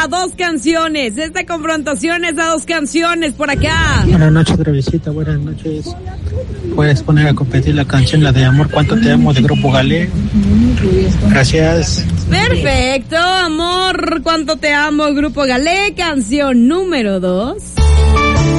a 2 canciones. Esta confrontación es a 2 canciones por acá. Buenas noches, Travesita, buenas noches. Puedes poner a competir la canción, la de Amor, ¿Cuánto te amo? De Grupo Galé. Gracias. Perfecto, Amor, ¿Cuánto te amo? Grupo Galé, canción número 2.